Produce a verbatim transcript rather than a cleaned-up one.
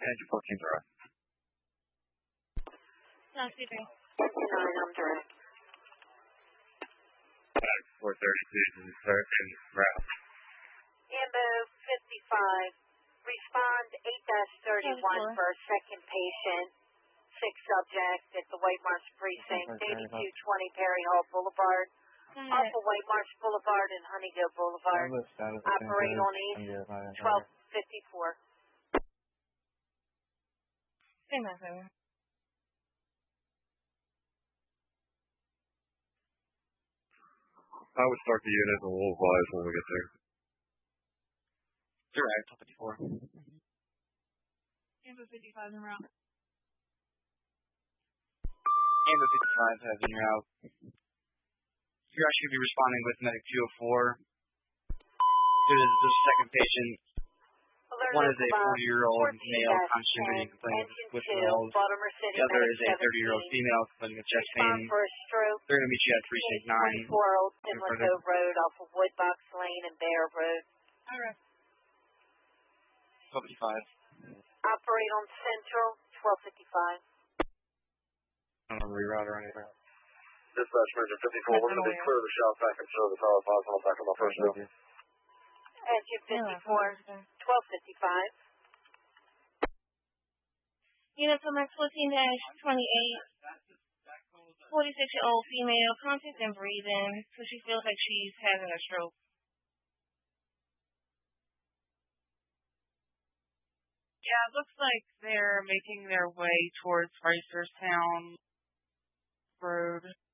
Engine fourteen direct. fifty-nine, I'm direct. four thirty-two is in route. Ambo fifty-five, respond eight thirty-one for a second patient, six subject at the White Marsh Precinct, eighty-two twenty Perry Hall Boulevard, off of White Marsh Boulevard and Honeydew Boulevard. Operate on East twelve fifty-four. Same message. I would start the unit and we'll advise when we get there. Direct, top fifty-four. Ambo fifty-five en route. Ambo fifty-five has en route. You're actually going to be responding with medic two oh four. There's the second patient. One is a forty-year-old male contributing complaining with withdrawals. The other is a thirty-year-old female complaining with chest pain. They're going to meet you at precinct nine. twenty-four Old Pimlico Road off of Woodbox Lane and Bear Road. Alright. twelve fifty-five. Operate on Central, twelve fifty-five. I don't reroute or anything. Dispatch Major fifty-four, we're going to be clear to shout back and show the tower five back on my first note. Engine fifty-four, twelve fifty-five. Unit to Max fourteen twenty-eight. forty-six-year-old female, conscious and breathing, so she feels like she's having a stroke. Yeah, it looks like they're making their way towards Ricerstown Road.